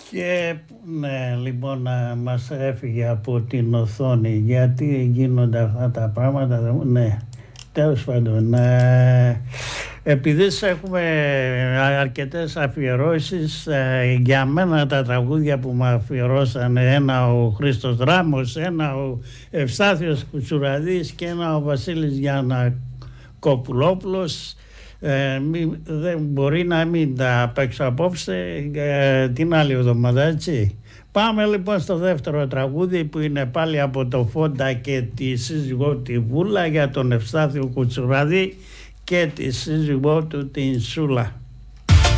Και ναι, λοιπόν, μας έφυγε από την οθόνη. Γιατί γίνονται αυτά τα πράγματα? Ναι, τέλος πάντων. Επειδή έχουμε αρκετές αφιερώσεις, για μένα τα τραγούδια που μου αφιερώσανε, ένα ο Χρήστος Ράμος, ένα ο Ευστάθιος Κουτσουραδής και ένα ο Βασίλης Γιαννακόπουλόπουλος, δεν μπορεί να μην τα παίξω απόψε, την άλλη εβδομάδα, έτσι. Πάμε λοιπόν στο δεύτερο τραγούδι, που είναι πάλι από το Φόντα και τη σύζυγό τη Βούλα, για τον Ευστάθιο Κουτσουραδή και τη σύζυγό του την Σούλα.